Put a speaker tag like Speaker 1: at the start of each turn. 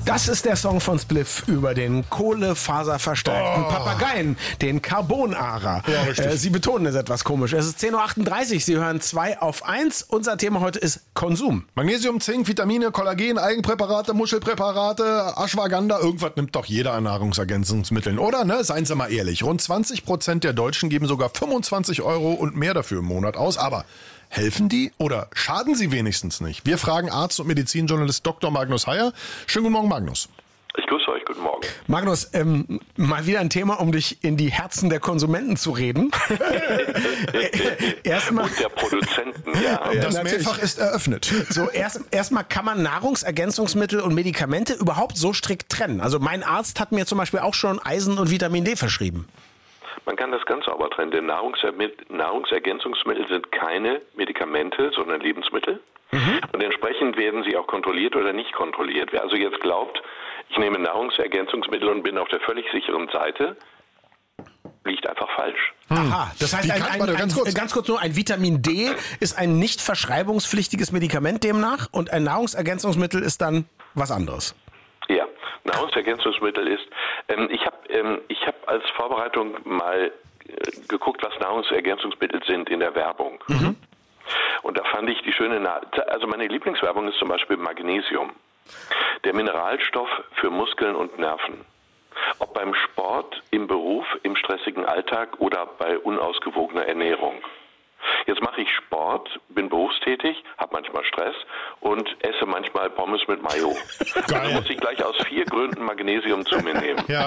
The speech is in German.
Speaker 1: Das ist der Song von Spliff über den kohlefaserverstärkten Papageien, den Carbon-Ara.
Speaker 2: Ja, richtig.
Speaker 1: Sie betonen es etwas komisch. Es ist 10.38 Uhr, Sie hören 2 auf 1. Unser Thema heute ist Konsum.
Speaker 2: Magnesium, Zink, Vitamine, Kollagen, Eigenpräparate, Muschelpräparate, Ashwagandha, irgendwas nimmt doch jeder an Nahrungsergänzungsmitteln, oder? Ne? Seien Sie mal ehrlich. Rund 20% der Deutschen geben sogar 25 € und mehr dafür im Monat aus. Aber helfen die oder schaden sie wenigstens nicht? Wir fragen Arzt und Medizinjournalist Dr. Magnus Heyer. Schönen guten Morgen, Magnus.
Speaker 3: Ich grüße euch, guten Morgen.
Speaker 1: Magnus, mal wieder ein Thema, um dich in die Herzen der Konsumenten zu reden. Erstmal,
Speaker 3: und der Produzenten, ja.
Speaker 2: Das
Speaker 1: natürlich.
Speaker 2: Mehrfach ist eröffnet.
Speaker 1: So, erstmal kann man Nahrungsergänzungsmittel und Medikamente überhaupt so strikt trennen? Also mein Arzt hat mir zum Beispiel auch schon Eisen und Vitamin D verschrieben.
Speaker 3: Man kann das ganz sauber trennen, denn Nahrungsergänzungsmittel sind keine Medikamente, sondern Lebensmittel. Und entsprechend werden sie auch kontrolliert oder nicht kontrolliert. Wer also jetzt glaubt, ich nehme Nahrungsergänzungsmittel und bin auf der völlig sicheren Seite, liegt einfach falsch.
Speaker 1: Aha, das heißt, ganz kurz nur, ein Vitamin D ist ein nicht verschreibungspflichtiges Medikament demnach und ein Nahrungsergänzungsmittel ist dann was anderes.
Speaker 3: Ja, Nahrungsergänzungsmittel ist, ich hab als Vorbereitung mal geguckt, was Nahrungsergänzungsmittel sind in der Werbung. Und da fand ich die also meine Lieblingswerbung ist zum Beispiel Magnesium. Der Mineralstoff für Muskeln und Nerven. Ob beim Sport, im Beruf, im stressigen Alltag oder bei unausgewogener Ernährung. Jetzt mache ich Sport, bin berufstätig, habe manchmal Stress und esse manchmal Pommes mit Mayo. Also muss ich gleich aus 4 Gründen Magnesium zu mir nehmen.
Speaker 2: Ja.